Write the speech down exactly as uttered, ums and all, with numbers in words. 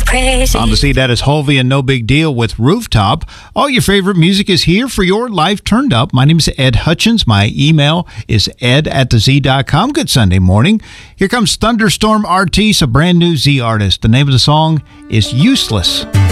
crazy. On the scene, that is Hulvey and No Big Deal with Rooftop. All your favorite music is here for your life turned up. My name is Ed Hutchins. My email is ed at the z dot com. Good Sunday morning. Here comes Thunderstorm Artiste, a brand new Z artist. The name of the song is Useless.